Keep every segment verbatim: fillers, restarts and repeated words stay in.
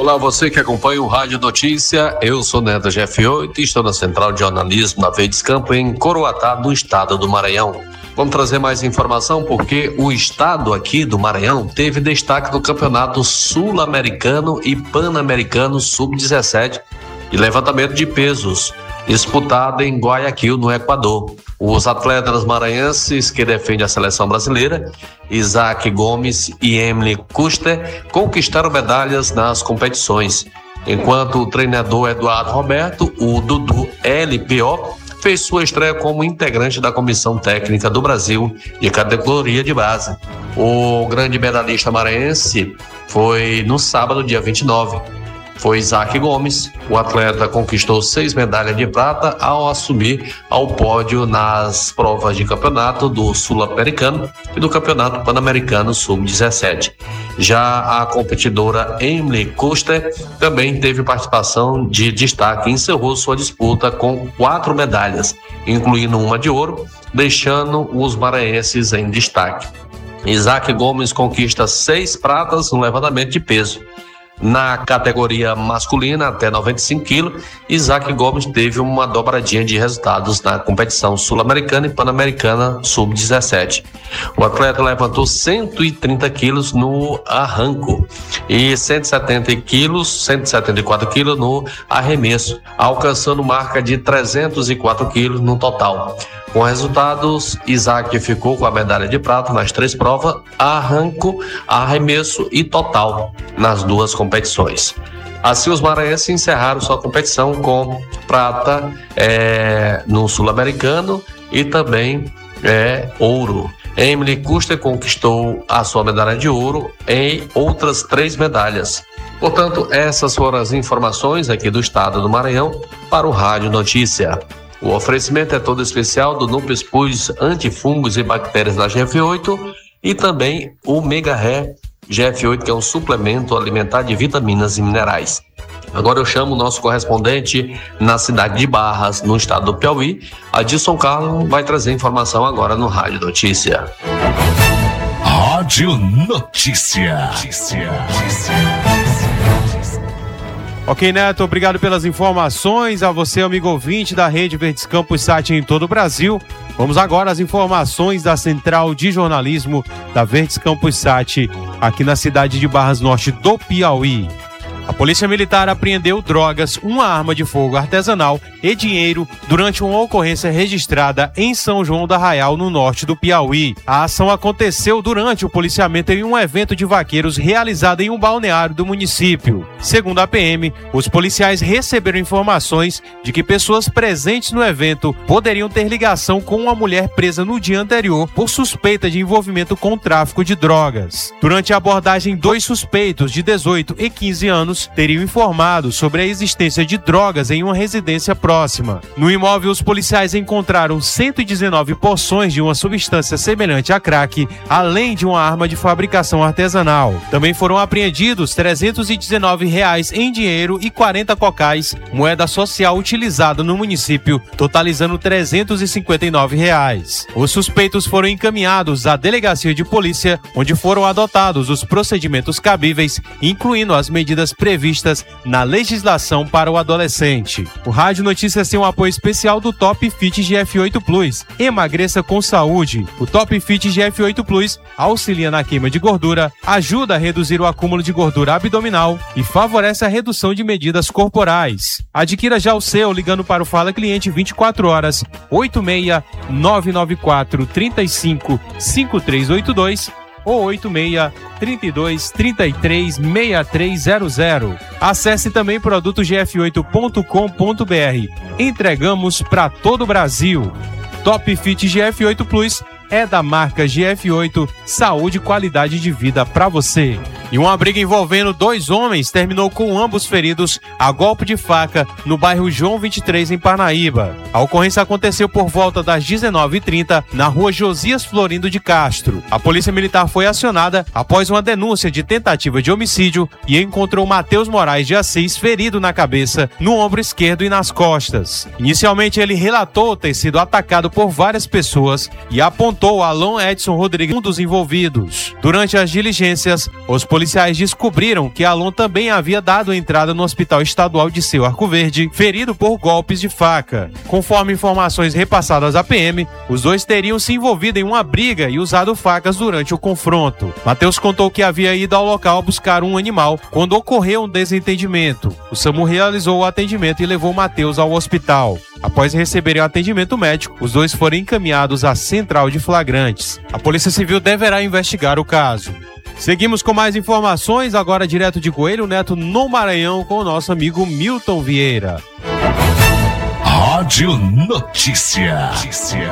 Olá, você que acompanha o Rádio Notícia, eu sou Neto G F oito e estou na Central de Jornalismo da Verdes Campos em Coroatá, no estado do Maranhão. Vamos trazer mais informação porque o estado aqui do Maranhão teve destaque no Campeonato Sul-Americano e Pan-Americano sub dezessete e levantamento de pesos, disputado em Guayaquil, no Equador. Os atletas maranhenses que defendem a seleção brasileira, Isaac Gomes e Emily Custer, conquistaram medalhas nas competições, enquanto o treinador Eduardo Roberto, o Dudu L P O, fez sua estreia como integrante da Comissão Técnica do Brasil de categoria de base. O grande medalhista maranhense foi no sábado, dia vinte e nove. Foi Isaac Gomes. O atleta conquistou seis medalhas de prata ao assumir ao pódio nas provas de campeonato do Sul-Americano e do Campeonato Pan-Americano sub dezessete. Já a competidora Emily Custer também teve participação de destaque e encerrou sua disputa com quatro medalhas, incluindo uma de ouro, deixando os maranhenses em destaque. Isaac Gomes conquista seis pratas no levantamento de peso. Na categoria masculina, até noventa e cinco quilos, Isaac Gomes teve uma dobradinha de resultados na competição sul-americana e pan-americana sub dezessete. O atleta levantou cento e trinta quilos no arranco e cento e setenta quilos, cento e setenta e quatro quilos no arremesso, alcançando marca de trezentos e quatro quilos no total. Com resultados, Isaac ficou com a medalha de prata nas três provas, arranco, arremesso e total, nas duas competições. Assim, os maranhenses encerraram sua competição com prata é, no sul-americano e também é, ouro. Emily Custer conquistou a sua medalha de ouro em outras três medalhas. Portanto, essas foram as informações aqui do estado do Maranhão para o Rádio Notícia. O oferecimento é todo especial do Núcleos Plus antifungos e bactérias da G F oito e também o Mega Ré G F oito, que é um suplemento alimentar de vitaminas e minerais. Agora eu chamo o nosso correspondente na cidade de Barras, no estado do Piauí. Adilson Carlos vai trazer informação agora no Rádio Notícia. Rádio Notícia. Notícia. Ok, Neto, obrigado pelas informações. A você, amigo ouvinte da Rede Verdes Campos Sat em todo o Brasil. Vamos agora às informações da Central de Jornalismo da Verdes Campos Sat, aqui na cidade de Barras Norte do Piauí. A Polícia Militar apreendeu drogas, uma arma de fogo artesanal e dinheiro durante uma ocorrência registrada em São João do Arraial, no norte do Piauí. A ação aconteceu durante o policiamento em um evento de vaqueiros realizado em um balneário do município. Segundo a P M, os policiais receberam informações de que pessoas presentes no evento poderiam ter ligação com uma mulher presa no dia anterior por suspeita de envolvimento com tráfico de drogas. Durante a abordagem, dois suspeitos de dezoito e quinze anos teriam informado sobre a existência de drogas em uma residência próxima. No imóvel, os policiais encontraram cento e dezenove porções de uma substância semelhante a crack, além de uma arma de fabricação artesanal. Também foram apreendidos trezentos e dezenove reais em dinheiro e quarenta cocais, moeda social utilizada no município, totalizando trezentos e cinquenta e nove reais. Os suspeitos foram encaminhados à delegacia de polícia, onde foram adotados os procedimentos cabíveis, incluindo as medidas previstas na legislação para o adolescente. O Rádio Notícias tem um apoio especial do Top Fit G F oito Plus. Emagreça com saúde. O Top Fit G F oito Plus auxilia na queima de gordura, ajuda a reduzir o acúmulo de gordura abdominal e favorece a redução de medidas corporais. Adquira já o seu ligando para o Fala Cliente vinte e quatro horas, oito seis nove nove quatro, três cinco, cinco três oito dois ou oito seis, trinta e dois, trinta e três, sessenta e três zero zero. Acesse também produto g f oito ponto com ponto b r. Entregamos para todo o Brasil. Top Fit G F oito Plus é da marca G F oito, saúde e qualidade de vida para você. E uma briga envolvendo dois homens terminou com ambos feridos a golpe de faca no bairro João vinte e três, em Parnaíba. A ocorrência aconteceu por volta das dezenove e trinta na rua Josias Florindo de Castro. A Polícia Militar foi acionada após uma denúncia de tentativa de homicídio e encontrou Matheus Moraes de Assis ferido na cabeça, no ombro esquerdo e nas costas. Inicialmente, ele relatou ter sido atacado por várias pessoas e apontou apontou Alon Edson Rodrigues, um dos envolvidos. Durante as diligências, os policiais descobriram que Alon também havia dado entrada no Hospital Estadual de Seu Arco Verde, ferido por golpes de faca. Conforme informações repassadas à P M, os dois teriam se envolvido em uma briga e usado facas durante o confronto. Matheus contou que havia ido ao local buscar um animal quando ocorreu um desentendimento. O SAMU realizou o atendimento e levou Matheus ao hospital. Após receberem o atendimento médico, os dois foram encaminhados à central de flagrantes. A Polícia Civil deverá investigar o caso. Seguimos com mais informações, agora direto de Coelho Neto, no Maranhão, com o nosso amigo Milton Vieira. Rádio Notícia. Notícia.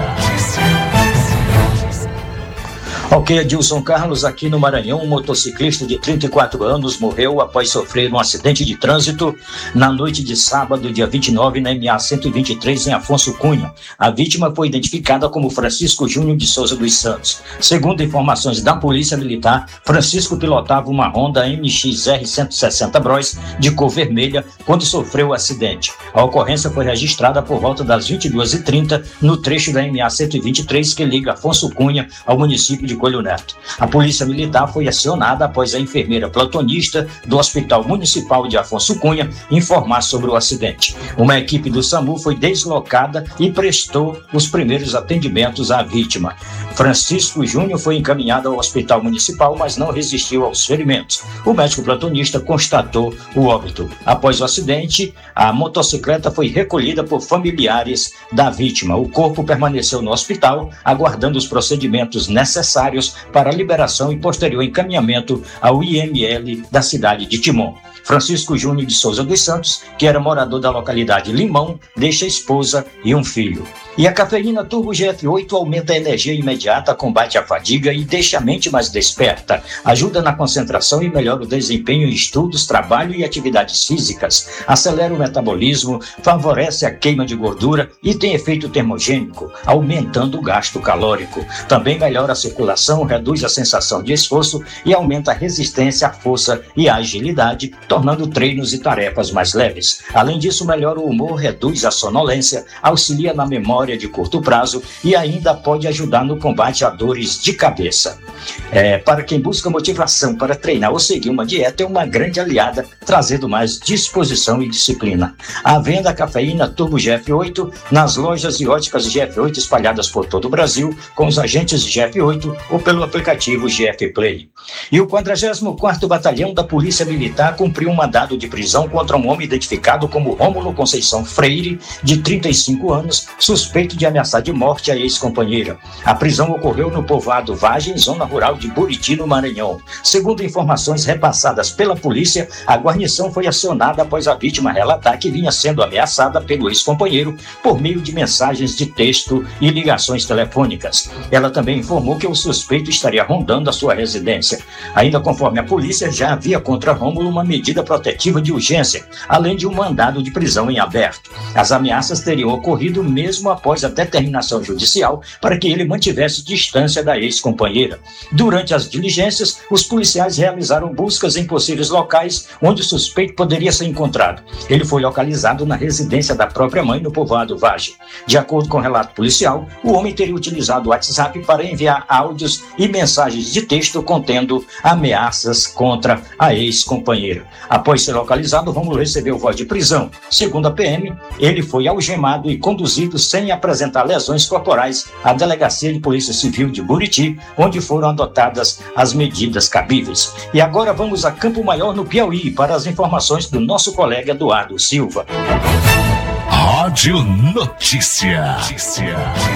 Ok, Edilson Carlos, aqui no Maranhão, um motociclista de trinta e quatro anos morreu após sofrer um acidente de trânsito na noite de sábado, dia vinte e nove, na M A cento e vinte e três, em Afonso Cunha. A vítima foi identificada como Francisco Júnior de Souza dos Santos. Segundo informações da Polícia Militar, Francisco pilotava uma Honda M X R cento e sessenta Bros de cor vermelha quando sofreu o acidente. A ocorrência foi registrada por volta das vinte e duas e trinta no trecho da M A cento e vinte e três que liga Afonso Cunha ao município de Coelho Neto. A Polícia Militar foi acionada após a enfermeira plantonista do Hospital Municipal de Afonso Cunha informar sobre o acidente. Uma equipe do SAMU foi deslocada e prestou os primeiros atendimentos à vítima. Francisco Júnior foi encaminhado ao Hospital Municipal, mas não resistiu aos ferimentos. O médico plantonista constatou o óbito. Após o acidente, a motocicleta foi recolhida por familiares da vítima. O corpo permaneceu no hospital, aguardando os procedimentos necessários para a liberação e posterior encaminhamento ao I M L da cidade de Timon. Francisco Júnior de Souza dos Santos, que era morador da localidade Limão, deixa a esposa e um filho. E a cafeína Turbo G F oito aumenta a energia imediata, combate a fadiga e deixa a mente mais desperta. Ajuda na concentração e melhora o desempenho em estudos, trabalho e atividades físicas. Acelera o metabolismo, favorece a queima de gordura e tem efeito termogênico, aumentando o gasto calórico. Também melhora a circulação, reduz a sensação de esforço e aumenta a resistência, a força e a agilidade, tornando treinos e tarefas mais leves. Além disso, melhora o humor, reduz a sonolência, auxilia na memória de curto prazo e ainda pode ajudar no combate a dores de cabeça. É, para quem busca motivação para treinar ou seguir uma dieta, é uma grande aliada, trazendo mais disposição e disciplina. À venda a cafeína Turbo G F oito nas lojas e óticas G F oito espalhadas por todo o Brasil, com os agentes G F oito ou pelo aplicativo G F Play. E o quadragésimo quarto Batalhão da Polícia Militar cumpriu um mandado de prisão contra um homem identificado como Rômulo Conceição Freire, de trinta e cinco anos, suspeito de ameaçar de morte a ex-companheira. A prisão ocorreu no povoado Vagem, zona rural de Buriti, no Maranhão. Segundo informações repassadas pela polícia, a guarnição foi acionada após a vítima relatar que vinha sendo ameaçada pelo ex-companheiro por meio de mensagens de texto e ligações telefônicas. Ela também informou que o suspeito estaria rondando a sua residência. Ainda conforme a polícia, já havia contra Rômulo uma medida protetiva de urgência, além de um mandado de prisão em aberto. As ameaças teriam ocorrido mesmo após a determinação judicial para que ele mantivesse distância da ex-companheira. Durante as diligências, os policiais realizaram buscas em possíveis locais onde o suspeito poderia ser encontrado. Ele foi localizado na residência da própria mãe no povoado Vagem. De acordo com o relato policial, o homem teria utilizado o WhatsApp para enviar áudios e mensagens de texto contendo ameaças contra a ex-companheira. Após ser localizado, Rômulo recebeu voz de prisão. Segundo a P M, ele foi algemado e conduzido sem apresentar lesões corporais à Delegacia de Polícia Civil de Buriti, onde foram adotadas as medidas cabíveis. E agora vamos a Campo Maior, no Piauí, para as informações do nosso colega Eduardo Silva. Rádio Notícia. Notícia.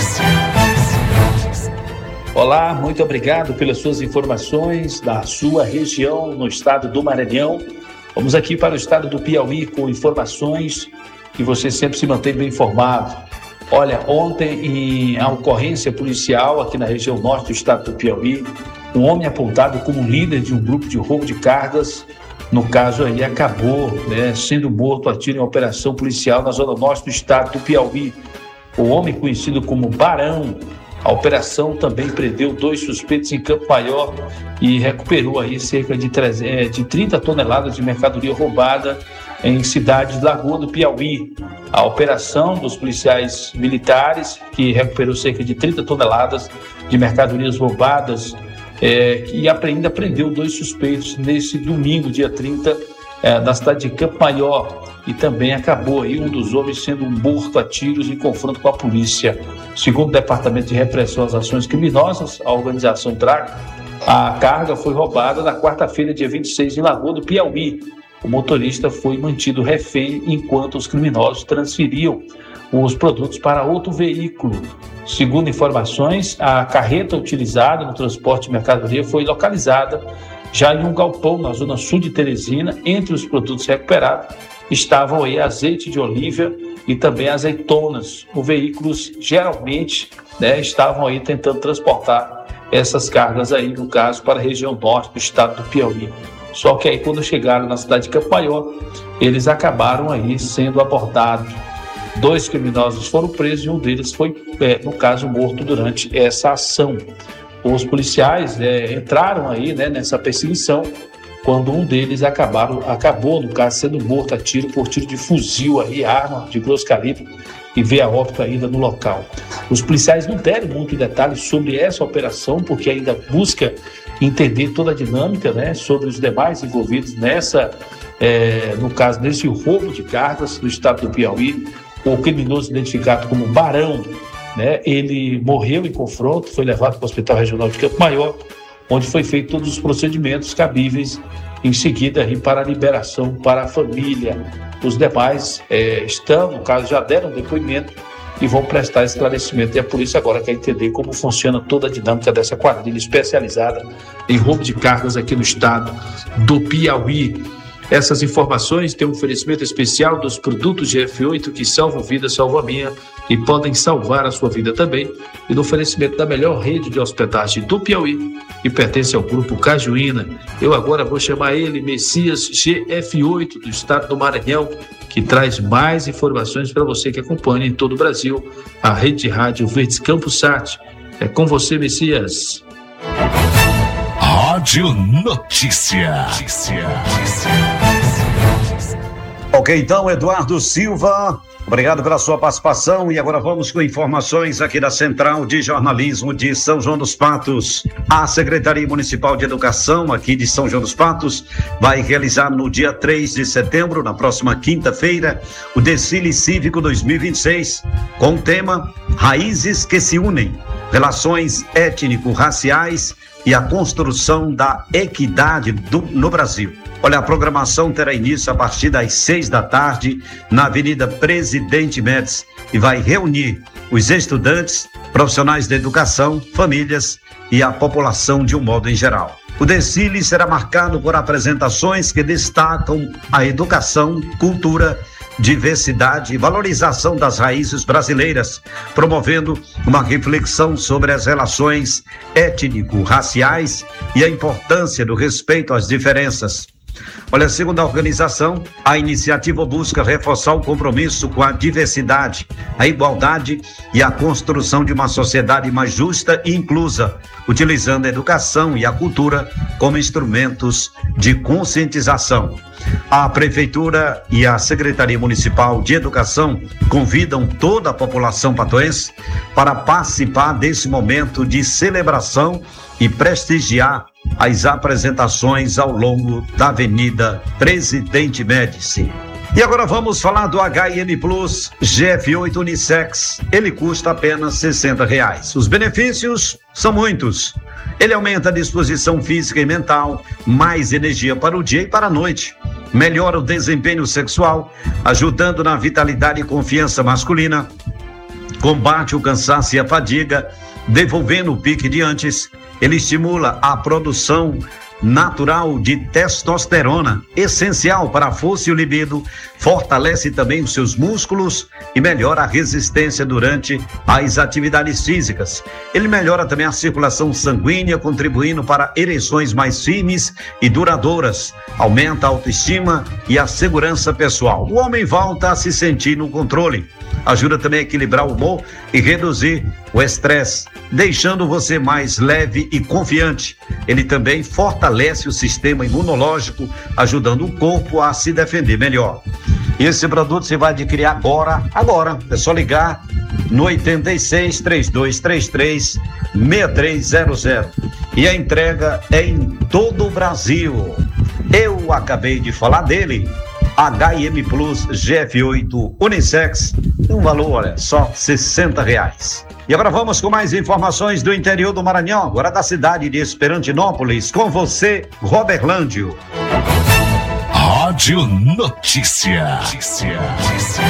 Olá, muito obrigado pelas suas informações da sua região no estado do Maranhão. Vamos aqui para o estado do Piauí com informações que você sempre se mantém bem informado. Olha, ontem em a ocorrência policial aqui na região norte do estado do Piauí, um homem apontado como líder de um grupo de roubo de cargas, no caso aí acabou né, sendo morto a tiro em operação policial na zona norte do estado do Piauí. O homem conhecido como Barão. A operação também prendeu dois suspeitos em Campo Maior e recuperou aí cerca de, trezentas, de trinta toneladas de mercadoria roubada em cidade de Lagoa do Piauí. A operação dos policiais militares, que recuperou cerca de trinta toneladas de de mercadorias roubadas, é, e ainda prendeu dois suspeitos nesse domingo, dia trinta, é, na cidade de Campo Maior, e também acabou aí um dos homens sendo morto a tiros em confronto com a polícia. Segundo o Departamento de Repressão às Ações Criminosas, a organização DRAC, a carga foi roubada na quarta-feira, dia vinte e seis, em Lagoa do Piauí. O motorista foi mantido refém enquanto os criminosos transferiam os produtos para outro veículo. Segundo informações, a carreta utilizada no transporte de mercadoria foi localizada já em um galpão na zona sul de Teresina. Entre os produtos recuperados estavam aí azeite de oliva e também azeitonas. Os veículos geralmente, né, estavam aí tentando transportar essas cargas aí, no caso, para a região norte do estado do Piauí. Só que aí, quando chegaram na cidade de Campo Maior, eles acabaram aí sendo abordados. Dois criminosos foram presos e um deles foi, é, no caso, morto durante essa ação. Os policiais é, entraram aí, né, nessa perseguição, quando um deles acabaram, acabou, no caso, sendo morto a tiro por tiro de fuzil, aí, arma de grosso calibre, e veio a óbito ainda no local. Os policiais não deram muito detalhes sobre essa operação, porque ainda busca entender toda a dinâmica, né, sobre os demais envolvidos nessa, é, no caso, nesse roubo de cargas no estado do Piauí. O criminoso identificado como Barão, né, ele morreu em confronto, foi levado para o Hospital Regional de Campo Maior, onde foi feito todos os procedimentos cabíveis, em seguida aí, para a liberação para a família. Os demais é, estão, no caso, já deram depoimento e vão prestar esclarecimento. E a polícia agora quer entender como funciona toda a dinâmica dessa quadrilha especializada em roubo de cargas aqui no estado do Piauí. Essas informações têm um oferecimento especial dos produtos G F oito que salvam vida, salvam a minha e podem salvar a sua vida também, e no oferecimento da melhor rede de hospedagem do Piauí, que pertence ao Grupo Cajuína. Eu agora vou chamar ele, Messias G F oito, do estado do Maranhão, que traz mais informações para você que acompanha em todo o Brasil a rede de rádio Verdes Campos Sat. É com você, Messias. Rádio Notícia. Notícia. Ok, então, Eduardo Silva, obrigado pela sua participação, e agora vamos com informações aqui da Central de Jornalismo de São João dos Patos. A Secretaria Municipal de Educação aqui de São João dos Patos vai realizar no dia três de setembro, na próxima quinta-feira, o Desfile Cívico dois mil e vinte e seis, com o tema Raízes que se unem, relações étnico-raciais e a construção da equidade do, no Brasil. Olha, a programação terá início a partir das seis da tarde na Avenida Presidente Médici e vai reunir os estudantes, profissionais da educação, famílias e a população de um modo em geral. O desfile será marcado por apresentações que destacam a educação, cultura, diversidade e valorização das raízes brasileiras, promovendo uma reflexão sobre as relações étnico-raciais e a importância do respeito às diferenças. Olha, segundo a organização, a iniciativa busca reforçar o compromisso com a diversidade, a igualdade e a construção de uma sociedade mais justa e inclusa, utilizando a educação e a cultura como instrumentos de conscientização. A Prefeitura e a Secretaria Municipal de Educação convidam toda a população patoense para participar desse momento de celebração e prestigiar as apresentações ao longo da Avenida Presidente Médici. E agora vamos falar do H I M Plus G F oito Unissex. Ele custa apenas sessenta reais. Os benefícios são muitos. Ele aumenta a disposição física e mental, mais energia para o dia e para a noite. Melhora o desempenho sexual, ajudando na vitalidade e confiança masculina. Combate o cansaço e a fadiga, devolvendo o pique de antes. Ele estimula a produção natural de testosterona, essencial para a força e o libido, fortalece também os seus músculos e melhora a resistência durante as atividades físicas. Ele melhora também a circulação sanguínea, contribuindo para ereções mais firmes e duradouras, aumenta a autoestima e a segurança pessoal. O homem volta a se sentir no controle, ajuda também a equilibrar o humor e reduzir o estresse, deixando você mais leve e confiante. Ele também fortalece o sistema imunológico, ajudando o corpo a se defender melhor. Esse produto você vai adquirir agora, agora. É só ligar no oitenta e seis, trinta e dois trinta e três, seis três zero zero. E a entrega é em todo o Brasil. Eu acabei de falar dele. H e M Plus G F oito Unissex, um valor, olha, só sessenta reais. E agora vamos com mais informações do interior do Maranhão, agora da cidade de Esperantinópolis, com você, Roberlândio. Rádio Notícia. Notícia. Notícia.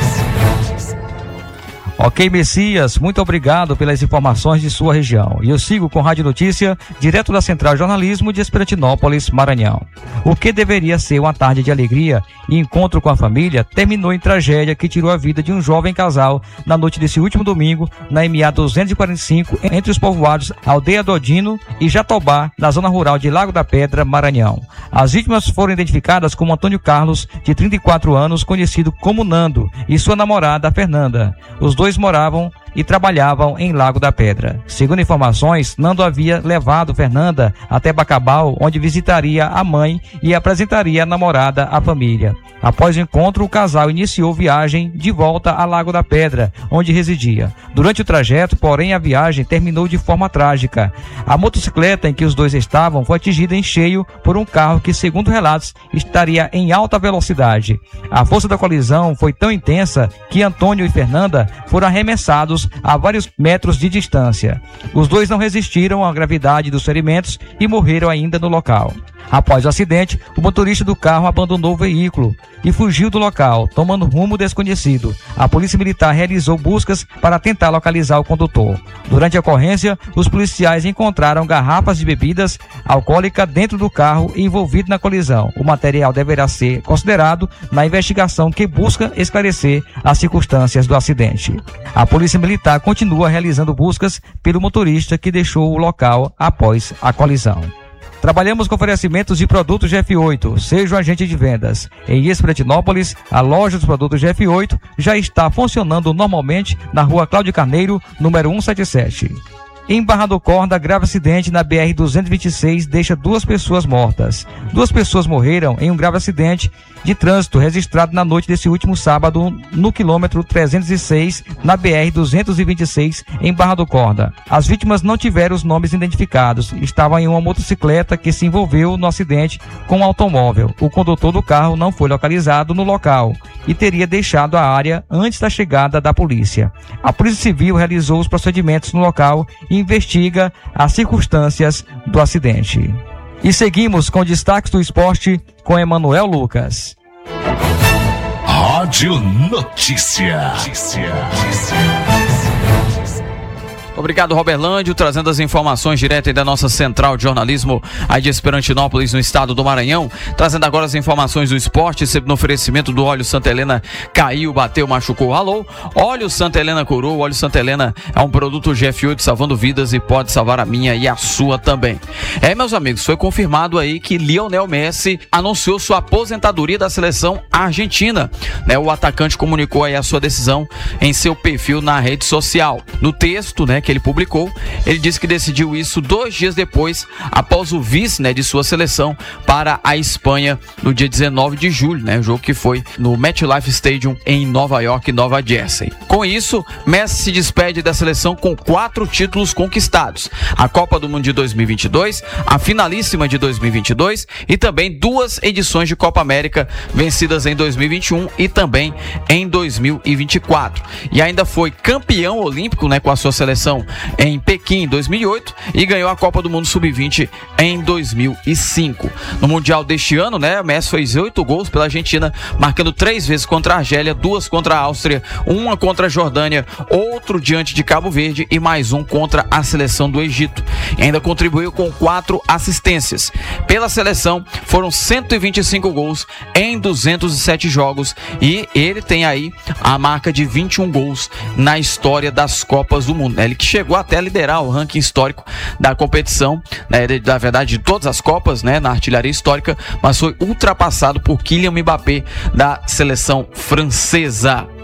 Ok, Messias, muito obrigado pelas informações de sua região. E eu sigo com Rádio Notícia, direto da Central Jornalismo de Esperantinópolis, Maranhão. O que deveria ser uma tarde de alegria e encontro com a família terminou em tragédia que tirou a vida de um jovem casal na noite desse último domingo, na M A duzentos e quarenta e cinco, entre os povoados Aldeia Dodino e Jatobá, na zona rural de Lago da Pedra, Maranhão. As vítimas foram identificadas como Antônio Carlos, de trinta e quatro anos, conhecido como Nando, e sua namorada, Fernanda. Os dois moravam e trabalhavam em Lago da Pedra. Segundo informações, Nando havia levado Fernanda até Bacabal, onde visitaria a mãe e apresentaria a namorada à família. Após o encontro, o casal iniciou viagem de volta a Lago da Pedra, onde residia. Durante o trajeto, porém, a viagem terminou de forma trágica. A motocicleta em que os dois estavam foi atingida em cheio por um carro que, segundo relatos, estaria em alta velocidade. A força da colisão foi tão intensa que Antônio e Fernanda foram arremessados a vários metros de distância. Os dois não resistiram à gravidade dos ferimentos e morreram ainda no local. Após o acidente, o motorista do carro abandonou o veículo e fugiu do local, tomando rumo desconhecido. A polícia militar realizou buscas para tentar localizar o condutor. Durante a ocorrência, os policiais encontraram garrafas de bebidas alcoólicas dentro do carro envolvido na colisão. O material deverá ser considerado na investigação que busca esclarecer as circunstâncias do acidente. A polícia militar continua realizando buscas pelo motorista que deixou o local após a colisão. Trabalhamos com oferecimentos de produtos G F oito. Seja um agente de vendas. Em Esperantinópolis, a loja dos produtos G F oito já está funcionando normalmente na rua Cláudio Carneiro, número cento e setenta e sete. Em Barra do Corda, grave acidente na B R duzentos e vinte e seis deixa duas pessoas mortas. Duas pessoas morreram em um grave acidente de trânsito registrado na noite desse último sábado no quilômetro trezentos e seis, na B R duzentos e vinte e seis, em Barra do Corda. As vítimas não tiveram os nomes identificados. Estavam em uma motocicleta que se envolveu no acidente com um automóvel. O condutor do carro não foi localizado no local e teria deixado a área antes da chegada da polícia. A Polícia Civil realizou os procedimentos no local e investiga as circunstâncias do acidente. E seguimos com destaques do esporte com Emanuel Lucas. Rádio Notícia. Notícia. Notícia. Obrigado, Roberlândio, trazendo as informações direto da nossa central de jornalismo aí de Esperantinópolis, no estado do Maranhão. Trazendo agora as informações do esporte, sempre no oferecimento do óleo Santa Helena. Caiu, bateu, machucou, ralou. Óleo Santa Helena curou. Óleo Santa Helena é um produto G F oito salvando vidas e pode salvar a minha e a sua também. É, meus amigos, foi confirmado aí que Lionel Messi anunciou sua aposentadoria da seleção argentina. Né, o atacante comunicou aí a sua decisão em seu perfil na rede social. No texto, né, que ele publicou, ele disse que decidiu isso dois dias depois, após o vice, né, de sua seleção para a Espanha no dia dezenove de julho, né, o jogo que foi no MetLife Stadium em Nova York, Nova Jersey. Com isso, Messi se despede da seleção com quatro títulos conquistados: a Copa do Mundo de dois mil e vinte e dois, a finalíssima de dois mil e vinte e dois e também duas edições de Copa América vencidas em dois mil e vinte e um e também em dois mil e vinte e quatro. E ainda foi campeão olímpico, né, com a sua seleção em Pequim em dois mil e oito e ganhou a Copa do Mundo sub vinte em dois mil e cinco. No Mundial deste ano, né, Messi fez oito gols pela Argentina, marcando três vezes contra a Argélia, duas contra a Áustria, uma contra a Jordânia, outro diante de Cabo Verde e mais um contra a seleção do Egito. E ainda contribuiu com quatro assistências. Pela seleção, foram cento e vinte e cinco gols em duzentos e sete jogos e ele tem aí a marca de vinte e um gols na história das Copas do Mundo. Ele que chegou até a liderar o ranking histórico da competição, né, na verdade de todas as Copas, né, na artilharia histórica, mas foi ultrapassado por Kylian Mbappé da seleção francesa.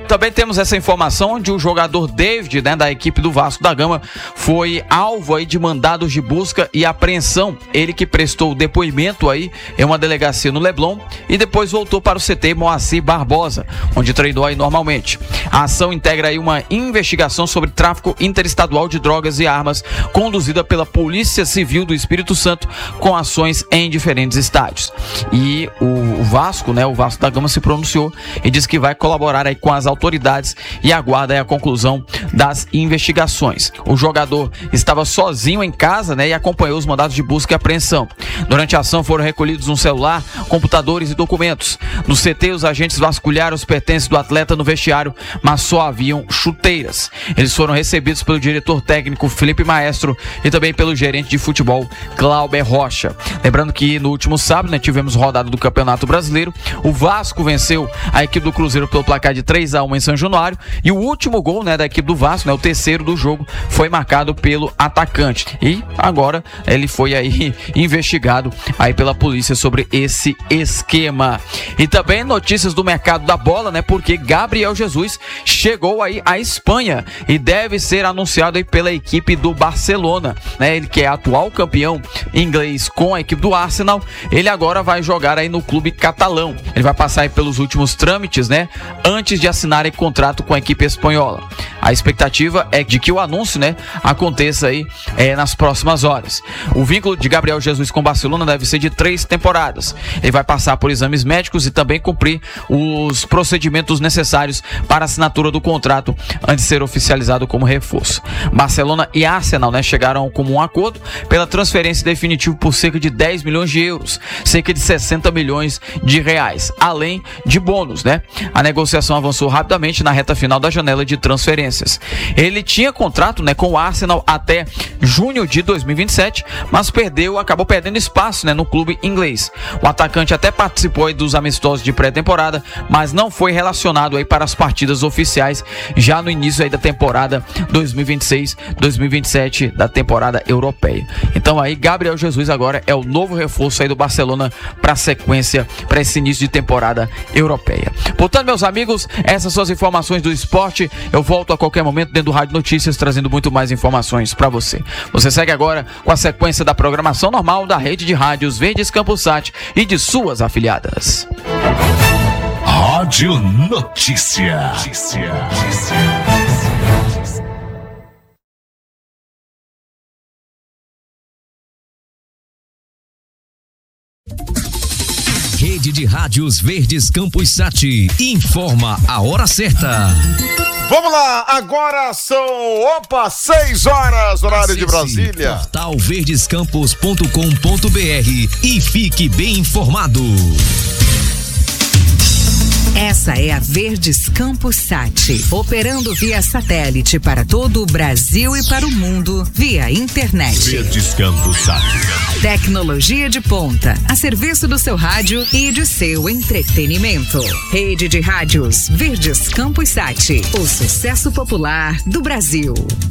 também temos essa informação onde o jogador David, né, da equipe do Vasco da Gama, foi alvo aí de mandados de busca e apreensão. Ele que prestou depoimento aí em uma delegacia no Leblon e depois voltou para o C T Moacir Barbosa, onde treinou aí normalmente. A ação integra aí uma investigação sobre tráfico interestadual de drogas e armas, conduzida pela Polícia Civil do Espírito Santo, com ações em diferentes estádios. E o Vasco, né, o Vasco da Gama se pronunciou e disse que vai colaborar aí com as autoridades e aguarda aí a conclusão das investigações. O jogador estava sozinho em casa, né, e acompanhou os mandados de busca e apreensão. Durante a ação foram recolhidos um celular, computadores e documentos. No C T, os agentes vasculharam os pertences do atleta no vestiário, mas só haviam chuteiras. Eles foram recebidos pelo diretor técnico Felipe Maestro e também pelo gerente de futebol Glauber Rocha. Lembrando que no último sábado, né, tivemos rodada do Campeonato Brasileiro. O Vasco venceu a equipe do Cruzeiro pelo placar de três a um em São Januário e o último gol, né, da equipe do Vasco, né, o terceiro do jogo, foi marcado pelo atacante. E agora ele foi aí investigado aí pela polícia sobre esse esquema. E também notícias do mercado da bola, né, porque Gabriel Jesus chegou aí à Espanha e deve ser anunciado aí pela equipe do Barcelona, né, ele que é atual campeão inglês com a equipe do Arsenal. Ele agora vai jogar aí no clube catalão. Ele vai passar aí pelos últimos trâmites, né, antes de assinar aí contrato com a equipe espanhola. A expectativa é de que o anúncio, né, aconteça aí é, nas próximas horas. O vínculo de Gabriel Jesus com o Barcelona deve ser de três temporadas. Ele vai passar por exames médicos e também cumprir os procedimentos necessários para a assinatura do contrato antes de ser oficializado como reforço. Barcelona e Arsenal, né, chegaram como um acordo pela transferência definitiva por cerca de dez milhões de euros, cerca de sessenta milhões de reais, além de bônus, né? A negociação avançou rapidamente na reta final da janela de transferências. Ele tinha contrato, né, com o Arsenal até junho de dois mil e vinte e sete, mas perdeu, acabou perdendo espaço, né, no clube inglês. O atacante até participou aí dos amistosos de pré-temporada, mas não foi relacionado aí para as partidas oficiais já no início aí da temporada dois mil e vinte e seis, dois mil e vinte e sete da temporada europeia. Então aí Gabriel Jesus agora é o novo reforço aí do Barcelona para a sequência, para esse início de temporada europeia. Portanto, meus amigos, essas são as informações do esporte. Eu volto a qualquer momento dentro do Rádio Notícias trazendo muito mais informações para você. Você segue agora com a sequência da programação normal da rede de rádios Verdes Campos Sat e de suas afiliadas. Rádio Notícia. Notícia. Rede de Rádios Verdes Campos Sat informa a hora certa. Vamos lá, agora são, opa, seis horário Acesse de Brasília. portal verdescampos ponto com ponto br e fique bem informado. Essa é a Verdes Campos Sat, operando via satélite para todo o Brasil e para o mundo via internet. Verdes Campos Sat. Tecnologia de ponta, a serviço do seu rádio e de seu entretenimento. Rede de rádios Verdes Campos Sat, o sucesso popular do Brasil.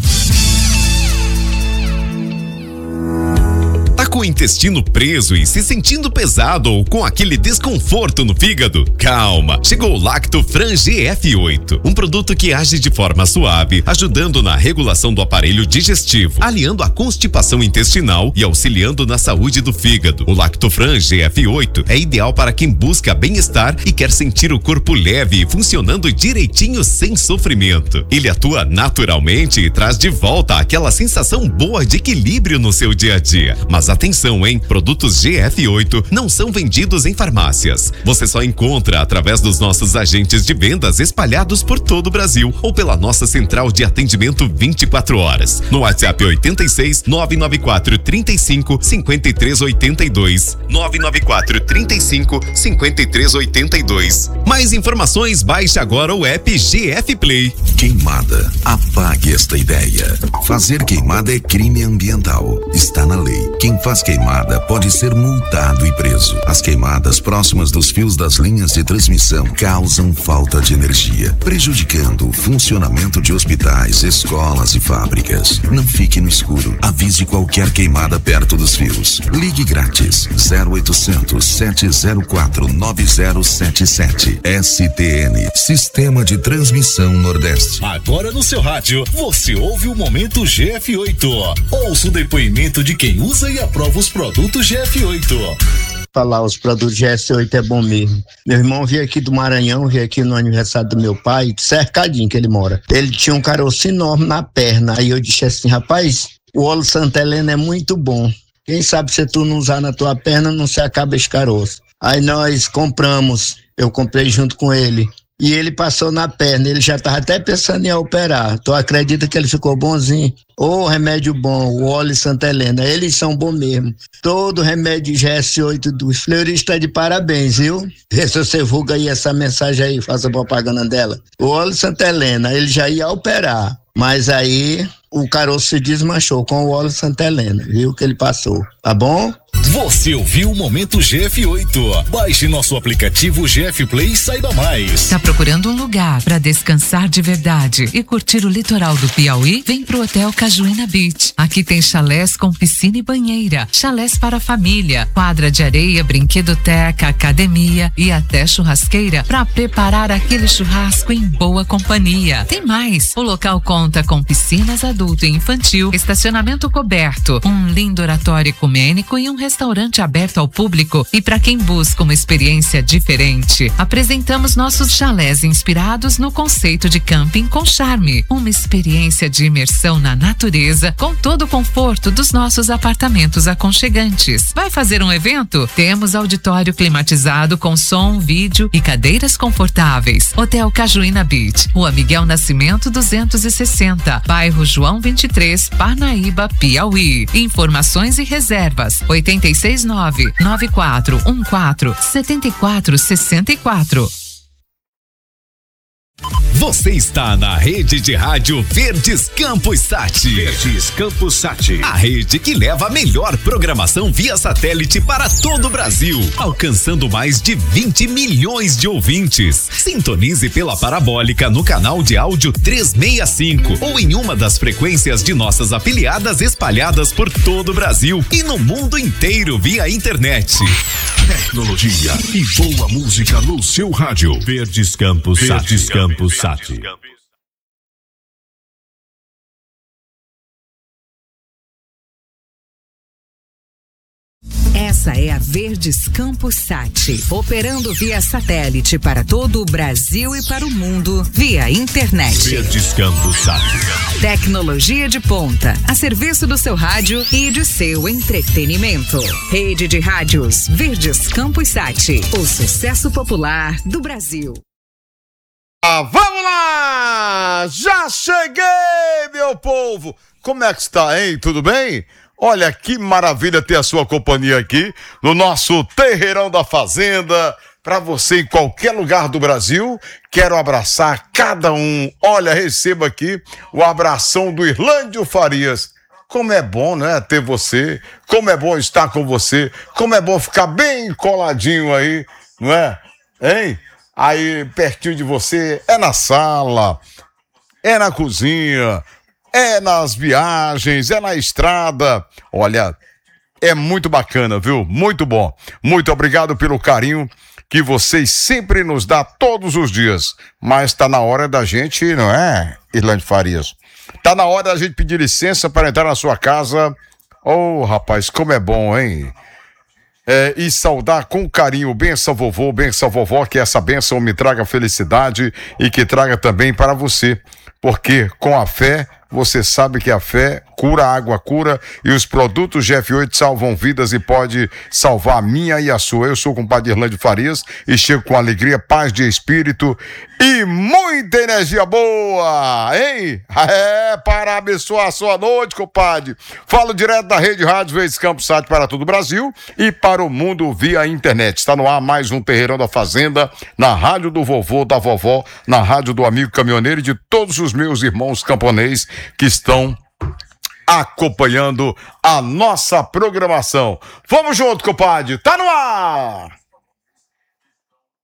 Com o intestino preso e se sentindo pesado ou com aquele desconforto no fígado? Calma, chegou o Lactofran G F oito, um produto que age de forma suave, ajudando na regulação do aparelho digestivo, aliando a constipação intestinal e auxiliando na saúde do fígado. O Lactofran G F oito é ideal para quem busca bem-estar e quer sentir o corpo leve e funcionando direitinho sem sofrimento. Ele atua naturalmente e traz de volta aquela sensação boa de equilíbrio no seu dia a dia. Mas atenção, hein? Produtos G F oito não são vendidos em farmácias. Você só encontra através dos nossos agentes de vendas espalhados por todo o Brasil ou pela nossa central de atendimento vinte e quatro horas. No WhatsApp oitenta e seis, nove nove quatro, trinta e cinco, cinquenta e três oitenta e dois. nove nove quatro, trinta e cinco, cinquenta e três oitenta e dois. Mais informações, baixe agora o app G F Play. Queimada. Apague esta ideia. Fazer queimada é crime ambiental. Está na lei. Quem faz faz queimada pode ser multado e preso. As queimadas próximas dos fios das linhas de transmissão causam falta de energia, prejudicando o funcionamento de hospitais, escolas e fábricas. Não fique no escuro. Avise qualquer queimada perto dos fios. Ligue grátis zero oitocentos, sete zero quatro, nove zero sete sete. S T N, Sistema de Transmissão Nordeste. Agora no seu rádio, você ouve o Momento G F oito. Ouça o depoimento de quem usa e aprova os produtos G F oito. Falar, os produtos G F oito é bom mesmo. Meu irmão veio aqui do Maranhão, veio aqui no aniversário do meu pai, cercadinho que ele mora. Ele tinha um caroço enorme na perna. Aí eu disse assim, rapaz, o óleo Santa Helena é muito bom. Quem sabe se tu não usar na tua perna, não se acaba esse caroço. Aí nós compramos, eu comprei junto com ele. E ele passou na perna, ele já estava até pensando em operar. Tu acredita que ele ficou bonzinho? Ô, oh, remédio bom, o óleo Santa Helena, eles são bons mesmo. Todo remédio G S oito dos fleuristas de parabéns, viu? Vê se você divulga aí essa mensagem aí, faça propaganda dela. O óleo Santa Helena, ele já ia operar, mas aí o caroço se desmanchou com o óleo Santa Helena, viu que ele passou, tá bom? Você ouviu o Momento G F oito. Baixe nosso aplicativo G F Play e saiba mais. Tá procurando um lugar para descansar de verdade e curtir o litoral do Piauí? Vem pro Hotel Cajuína Beach. Aqui tem chalés com piscina e banheira, chalés para família, quadra de areia, brinquedoteca, academia e até churrasqueira para preparar aquele churrasco em boa companhia. Tem mais, o local conta com piscinas adulto e infantil, estacionamento coberto, um lindo oratório ecumênico e um restaurante aberto ao público. E para quem busca uma experiência diferente, apresentamos nossos chalés inspirados no conceito de camping com charme, uma experiência de imersão na natureza com todo o conforto dos nossos apartamentos aconchegantes. Vai fazer um evento? Temos auditório climatizado com som, vídeo e cadeiras confortáveis. Hotel Cajuína Beach, Rua Miguel Nascimento duzentos e sessenta, bairro João vinte e três, Parnaíba, Piauí. Informações e reservas oito seis nove, nove quatro um quatro, sete quatro seis quatro. Você está na rede de rádio Verdes Campos Sat. Verdes Campos Sat. A rede que leva a melhor programação via satélite para todo o Brasil, alcançando mais de vinte milhões de ouvintes. Sintonize pela parabólica no canal de áudio trezentos e sessenta e cinco ou em uma das frequências de nossas afiliadas espalhadas por todo o Brasil e no mundo inteiro via internet. Tecnologia e boa música no seu rádio. Verdes Campos Sat. Verdes Campos Sat. Essa é a Verdes Campos Sat, operando via satélite para todo o Brasil e para o mundo via internet. Verdes Campos Sat. Tecnologia de ponta, a serviço do seu rádio e de seu entretenimento. Rede de rádios Verdes Campos Sat, o sucesso popular do Brasil. Ah, vamos lá! Já cheguei, meu povo! Como é que está, hein? Tudo bem? Olha que maravilha ter a sua companhia aqui no nosso Terreirão da Fazenda. Para você em qualquer lugar do Brasil, quero abraçar cada um. Olha, receba aqui o abração do Irlândio Farias. Como é bom, né, ter você. Como é bom estar com você. Como é bom ficar bem coladinho aí, não é? Hein? Aí, pertinho de você, é na sala, é na cozinha, é nas viagens, é na estrada. Olha, é muito bacana, viu? Muito bom. Muito obrigado pelo carinho que vocês sempre nos dão todos os dias. Mas tá na hora da gente, não é, Irlande Farias? Tá na hora da gente pedir licença para entrar na sua casa. Oh, rapaz, como é bom, hein? É, e saudar com carinho, benção vovô, benção vovó, que essa benção me traga felicidade e que traga também para você, porque com a fé, você sabe que a fé cura, a água cura e os produtos G F oito salvam vidas e pode salvar a minha e a sua. Eu sou o compadre Irlande Farias e chego com alegria, paz de espírito e muita energia boa, hein? É, para abençoar a sua noite, compadre. Falo direto da Rede Rádio Verdes Campos Sat para todo o Brasil e para o mundo via internet. Está no ar mais um Terreirão da Fazenda, na rádio do vovô, da vovó, na rádio do amigo caminhoneiro e de todos os meus irmãos camponês que estão acompanhando a nossa programação. Vamos junto, compadre. Tá no ar!